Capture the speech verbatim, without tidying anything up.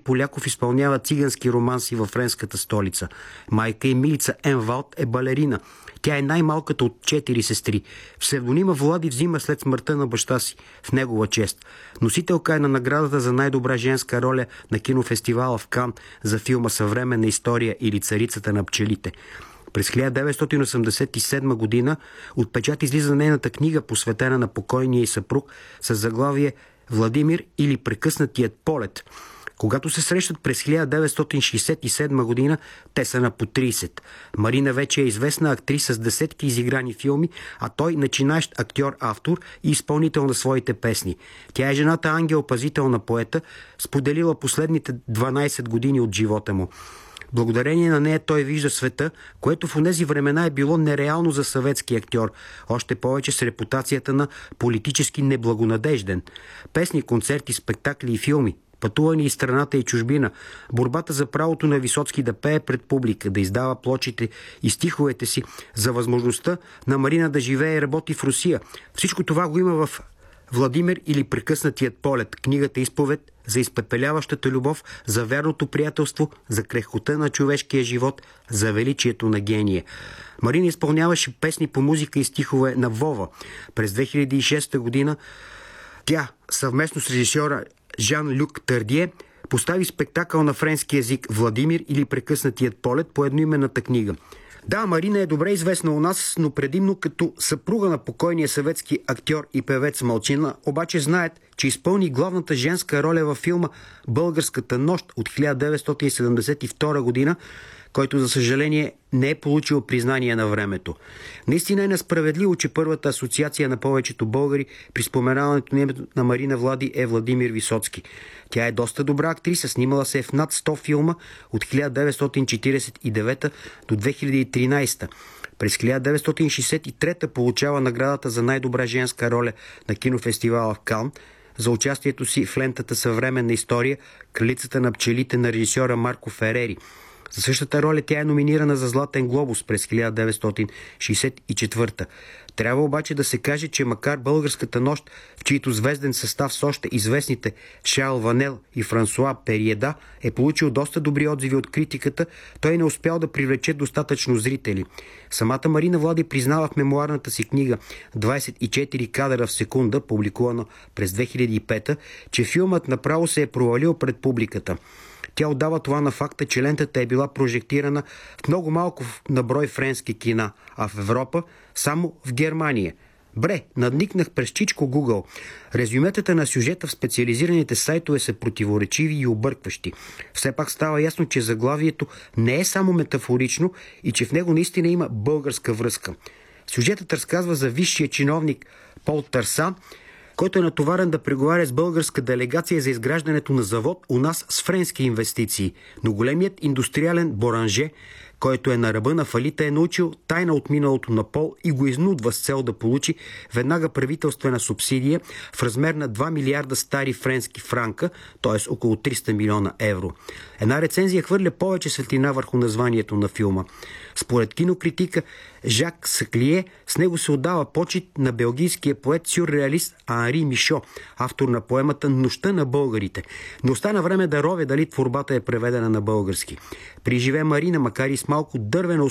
Поляков изпълнява цигански романси във френската столица. Майка и Милица Енвалд е балерина. Тя е най-малката от четири сестри. Псевдонима Влади взима след смъртта на баща си в негова чест. Носителка е на наградата за най-добра женска роля на кинофестивала в Кан за филма "Съвременна история" или "Царицата на пчелите". През хиляда деветстотин осемдесет и седма година от печат излиза нейната книга, посветена на покойния й съпруг, с заглавие "Владимир или прекъснатият полет". Когато се срещат през хиляда деветстотин шейсет и седма година, те са на по трийсет. Марина вече е известна актриса с десетки изиграни филми, а той начинаещ актьор, автор и изпълнител на своите песни. Тя е жената ангел-пазител на поета, споделила последните дванайсет години от живота му. Благодарение на нея той вижда света, което в онези времена е било нереално за съветски актьор, още повече с репутацията на политически неблагонадежден. Песни, концерти, спектакли и филми, пътувани из страната и чужбина, борбата за правото на Висоцки да пее пред публика, да издава плочите и стиховете си, за възможността на Марина да живее и работи в Русия. Всичко това го има в "Владимир или прекъснатият полет", книгата изповед за изпепеляващата любов, за вярното приятелство, за крехкота на човешкия живот, за величието на гения. Марина изпълняваше песни по музика и стихове на Вова. През две хиляди и шеста година тя, съвместно с режисьора Жан-Люк Тардие, постави спектакъл на френски език "Владимир или прекъснатият полет" по едноименната книга. Да, Марина е добре известна у нас, но предимно като съпруга на покойния съветски актьор и певец Малчина, обаче знаят, че изпълни главната женска роля във филма "Българската нощ" от хиляда деветстотин седемдесет и втора година, който за съжаление не е получил признание на времето. Наистина е несправедливо, че първата асоциация на повечето българи при споменаването на името на Марина Влади е Владимир Висоцки. Тя е доста добра актриса, снимала се в над сто филма от хиляда деветстотин четирийсет и девета до две хиляди и тринайсета. През хиляда деветстотин шейсет и трета получава наградата за най-добра женска роля на кинофестивала в Кан за участието си в лентата "Съвременна история", "Кралицата на пчелите" на режисьора Марко Ферери. За същата роля тя е номинирана за Златен глобус през хиляда деветстотин шейсет и четвърта. Трябва обаче да се каже, че макар "Българската нощ", в чийто звезден състав с още известните Шарл Ванел и Франсуа Периеда, е получил доста добри отзиви от критиката, той не успял да привлече достатъчно зрители. Самата Марина Влади признава в мемуарната си книга "двайсет и четири кадъра в секунда", публикувана през две хиляди и пета, че филмът направо се е провалил пред публиката. Тя отдава това на факта, че лентата е била прожектирана в много малко на брой френски кина, а в Европа само в Германия. Бре, надникнах през чичко Google. Резюметата на сюжета в специализираните сайтове са противоречиви и объркващи. Все пак става ясно, че заглавието не е само метафорично и че в него наистина има българска връзка. Сюжетът разказва за висшия чиновник Пол Търса, който е натоварен да преговаря с българска делегация за изграждането на завод у нас с френски инвестиции. Но големият индустриален Боранже, който е на ръба на фалита, е научил тайна от миналото на Пол и го изнудва с цел да получи веднага правителствена субсидия в размер на два милиарда стари френски франка, т.е. около триста милиона евро. Една рецензия хвърля повече светлина върху названието на филма. Според кинокритика Жак Саклие, с него се отдава почит на белгийския поет-сюрреалист Анри Мишо, автор на поемата "Нощта на българите". Но остана време да ровя дали творбата е преведена на български. При живе Марина, макар и с малко дървена